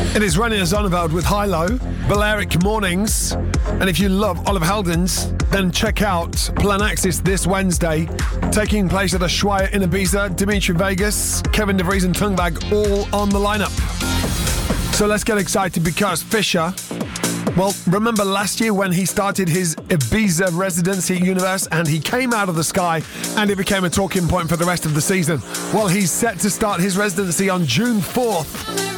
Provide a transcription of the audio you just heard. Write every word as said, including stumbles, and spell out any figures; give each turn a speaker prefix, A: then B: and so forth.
A: It is René Zonneveld with Hilo, Balearic Mornings. And if you love Oliver Heldens, then check out Planaxis this Wednesday, taking place at Ushuaia in Ibiza. Dimitri Vegas, Kevin DeVries and Tungbag all on the lineup. So let's get excited because Fisher, well, remember last year when he started his Ibiza residency at Universe and he came out of the sky and it became a talking point for the rest of the season? Well, he's set to start his residency on June fourth